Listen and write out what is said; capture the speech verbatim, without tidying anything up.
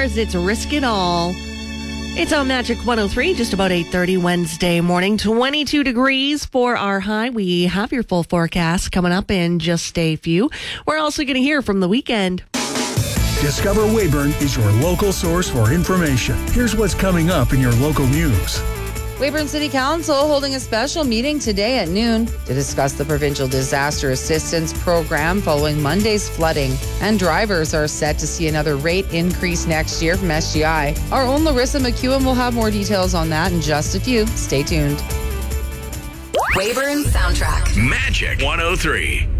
Stars. It's Risk It All. It's on Magic one oh three, just about eight thirty Wednesday morning. twenty-two degrees for our high. We have your full forecast coming up in just a few. We're also going to hear from the weekend. Discover Weyburn is your local source for information. Here's what's coming up in your local news. Weyburn City Council holding a special meeting today at noon to discuss the provincial disaster assistance program following Monday's flooding. And drivers are set to see another rate increase next year from S G I. Our own Larissa McEwen will have more details on that in just a few. Stay tuned. Weyburn Soundtrack. Magic one oh three.